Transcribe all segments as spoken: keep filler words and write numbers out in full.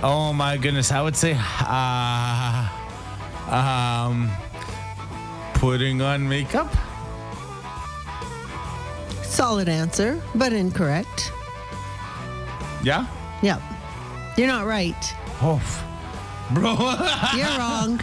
Oh my goodness, I would say uh, um, putting on makeup. Solid answer, but incorrect. Yeah? Yep. You're not right. Oh, bro. You're wrong.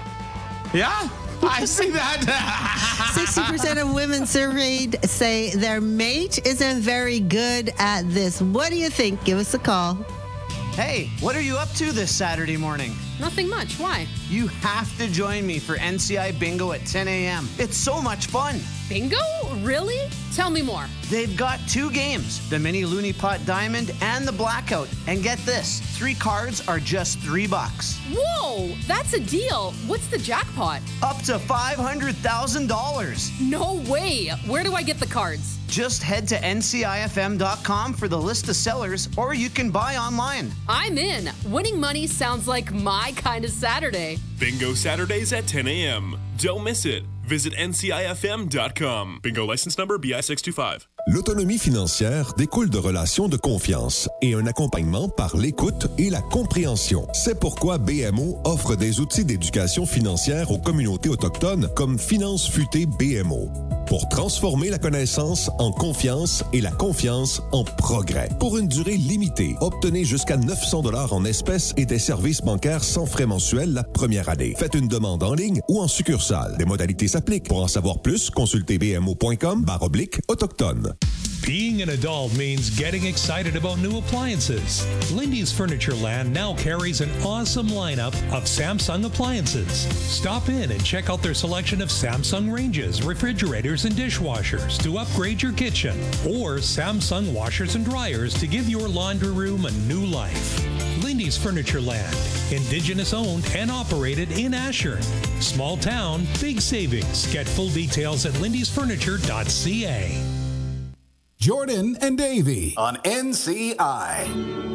Yeah? I see that. sixty percent of women surveyed say their mate isn't very good at this. What do you think? Give us a call. Hey, what are you up to this Saturday morning? Nothing much. Why? You have to join me for N C I Bingo at ten a.m. It's so much fun. Bingo? Really? Tell me more. They've got two games, the Mini Looney Pot Diamond and the Blackout. And get this, three cards are just three bucks. Whoa, that's a deal. What's the jackpot? Up to five hundred thousand dollars. No way. Where do I get the cards? Just head to N C I F M dot com for the list of sellers, or you can buy online. I'm in. Winning money sounds like my kind of Saturday. Bingo Saturdays at ten a.m. Don't miss it. Visit N C I F M dot com. Bingo license number B I six two five. L'autonomie financière découle de relations de confiance et un accompagnement par l'écoute et la compréhension. C'est pourquoi B M O offre des outils d'éducation financière aux communautés autochtones comme Finance Futée B M O. Pour transformer la connaissance en confiance et la confiance en progrès. Pour une durée limitée, obtenez jusqu'à neuf cents dollars en espèces et des services bancaires sans frais mensuels la première année. Faites une demande en ligne ou en succursale. Des modalités s'appliquent. Pour en savoir plus, consultez b m o point com barre oblique autochtone. Being an adult means getting excited about new appliances. Lindy's Furniture Land now carries an awesome lineup of Samsung appliances. Stop in and check out their selection of Samsung ranges, refrigerators, and dishwashers to upgrade your kitchen, or Samsung washers and dryers to give your laundry room a new life. Lindy's Furniture Land, Indigenous owned and operated in Ashern. Small town, big savings. Get full details at lindys furniture dot c a. Jordan and Davey on N C I.